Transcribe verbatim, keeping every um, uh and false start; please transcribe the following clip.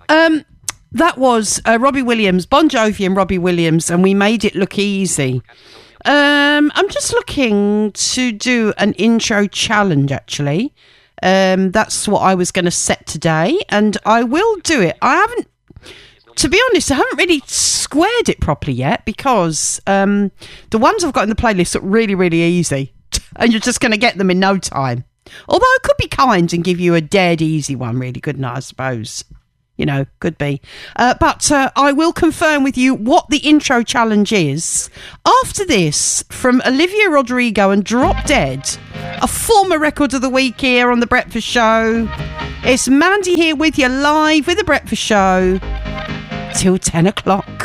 Um, that was uh, Robbie Williams, Bon Jovi and Robbie Williams, and we made it look easy. Um, I'm just looking to do an intro challenge, actually. Um, that's what I was going to set today, and I will do it. I haven't, to be honest, I haven't really squared it properly yet, because um, the ones I've got in the playlist look really, really easy, and you're just going to get them in no time. Although I could be kind and give you a dead easy one, really, couldn't I, I suppose? You know, could be. Uh, but uh, I will confirm with you what the intro challenge is after this from Olivia Rodrigo and Drop Dead, a former record of the week here on The Breakfast Show. It's Mandy here with you live with The Breakfast Show till ten o'clock.